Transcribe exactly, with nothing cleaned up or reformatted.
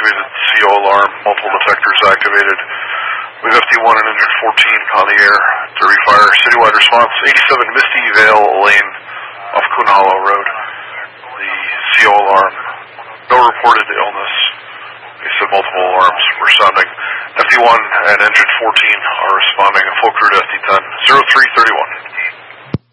activated C O alarm, multiple detectors activated. We have F D one and engine fourteen on the air to refire. Citywide response, eighty-seven Misty Vale Lane off Coon Hollow Road. The C O alarm, no reported illness. They said multiple alarms were sounding. F D one and engine fourteen are responding. Full crew to F D ten, zero three thirty-one.